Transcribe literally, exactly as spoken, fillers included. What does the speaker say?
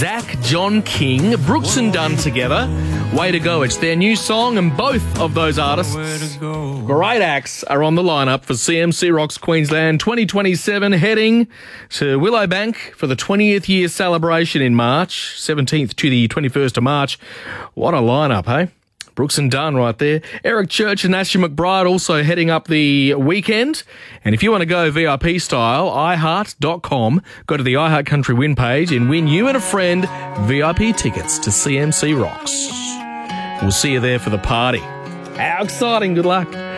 Zach John King, Brooks and Dunn together. Way to go. It's their new song, and both of those artists, great acts, are on the lineup for C M C Rocks Queensland twenty twenty-seven, heading to Willowbank for the twentieth year celebration in March, seventeenth to the twenty-first of March. What a lineup, hey? Brooks and Dunn right there. Eric Church and Ashley McBride also heading up the weekend. And if you want to go V I P style, i heart dot com. Go to the iHeart Country Win page and win you and a friend V I P tickets to C M C Rocks. We'll see you there for the party. How exciting. Good luck.